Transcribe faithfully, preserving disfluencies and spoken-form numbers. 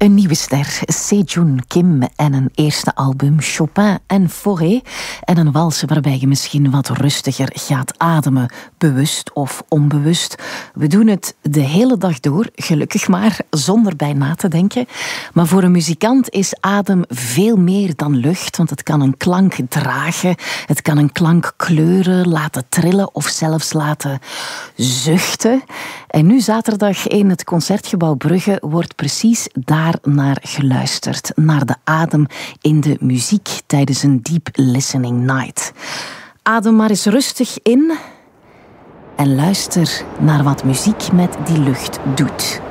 Een nieuwe ster, Sejun Kim en een eerste album Chopin en Fauré en een wals waarbij je misschien wat rustiger gaat ademen, bewust of onbewust. We doen het de hele dag door, gelukkig maar, zonder bij na te denken. Maar voor een muzikant is adem veel meer dan lucht, want het kan een klank dragen, het kan een klank kleuren, laten trillen of zelfs laten zuchten. En nu zaterdag in het Concertgebouw Brugge wordt precies daar naar geluisterd, naar de adem in de muziek tijdens een Deep Listening Night. Adem maar eens rustig in en luister naar wat muziek met die lucht doet.